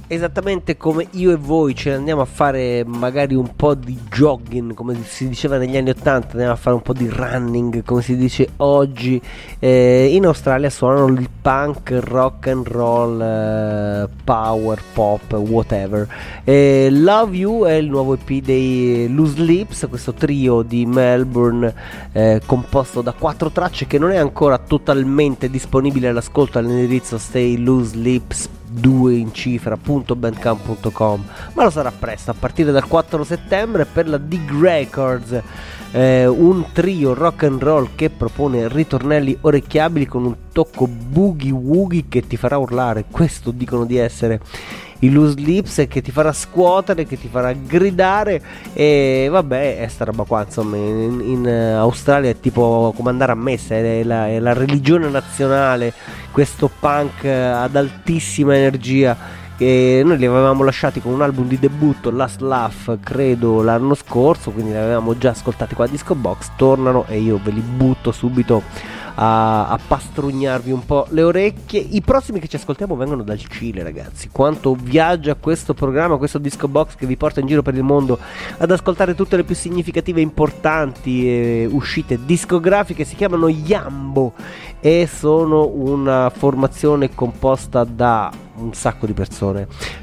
esattamente come io e voi ce ne andiamo a fare magari un po' di jogging, come si diceva negli anni 80, andiamo a fare un po' di running, come si dice oggi. In Australia suonano il punk, rock and roll, power, pop, whatever. Love You è il nuovo EP dei Loose Lips, questo trio di Melbourne composto da 4 tracce che non è ancora totalmente disponibile all'ascolto all'indirizzo Stay Loose Lips 2 in cifra.bandcamp.com, ma lo sarà presto a partire dal 4 settembre per la Dig Records, un trio rock and roll che propone ritornelli orecchiabili con un tocco boogie woogie che ti farà urlare. Questo dicono di essere i Loose Lips, che ti farà scuotere, che ti farà gridare. E vabbè, è sta roba qua, insomma, in Australia è tipo come andare a messa, è la religione nazionale, questo punk ad altissima energia. E noi li avevamo lasciati con un album di debutto, Last Laugh, credo l'anno scorso, quindi li avevamo già ascoltati qua a Disco Box. Tornano e io ve li butto subito a pastrugnarvi un po' le orecchie. I prossimi che ci ascoltiamo vengono dal Cile, ragazzi. Quanto viaggia questo programma, questo Disco Box che vi porta in giro per il mondo ad ascoltare tutte le più significative e importanti uscite discografiche. Si chiamano Yambo e sono una formazione composta da un sacco di persone.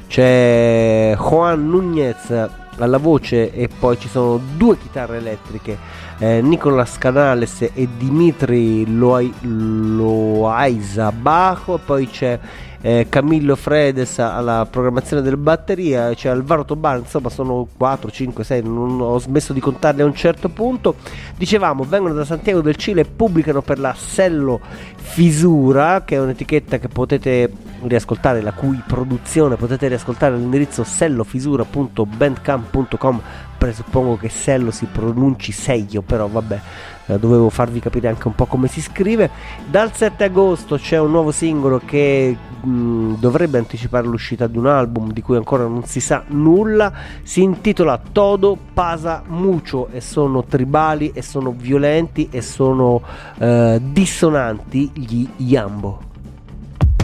C'è Juan Núñez alla voce e poi ci sono 2 chitarre elettriche, Nicolas Canales e Dimitri Loaiza bajo, poi c'è Camillo Fredes alla programmazione delle batterie, c'è Alvaro Tobar, insomma sono 4, 5, 6, non ho smesso di contarli a un certo punto. Dicevamo, vengono da Santiago del Cile e pubblicano per la Sello Fisura, che è un'etichetta che potete riascoltare, la cui produzione potete riascoltare all'indirizzo sellofisura.bandcamp.com. Presuppongo che Sello si pronunci Seio, però vabbè, dovevo farvi capire anche un po' come si scrive. Dal 7 agosto c'è un nuovo singolo che dovrebbe anticipare l'uscita di un album di cui ancora non si sa nulla. Si intitola Todo Pasa Mucho e sono tribali e sono violenti e sono dissonanti gli Yambo.